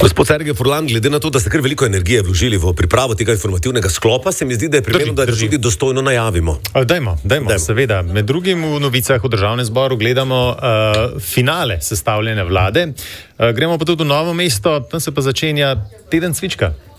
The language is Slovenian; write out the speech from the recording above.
Gospod Sergej Furlan, glede na to, da ste kar veliko energije vložili v pripravo tega informativnega sklopa, se mi zdi, da je primerno, da tudi dostojno najavimo. Dajmo, seveda. Med drugim v novicah v Državnem zboru gledamo finale sestavljene vlade. Gremo pa tudi v Novo mesto, tam se pa začenja teden cvička.